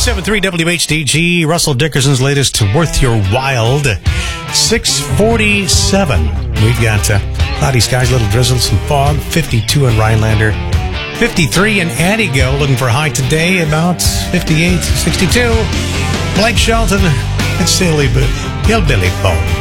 107.3 WHDG, Russell Dickerson's latest Worth Your Wild. 6:47. We've got cloudy skies, little drizzle, some fog. 52 in Rhinelander. 53 in Antigo. Looking for a high today, about 58, 62. Blake Shelton, it's silly, but hillbilly folk.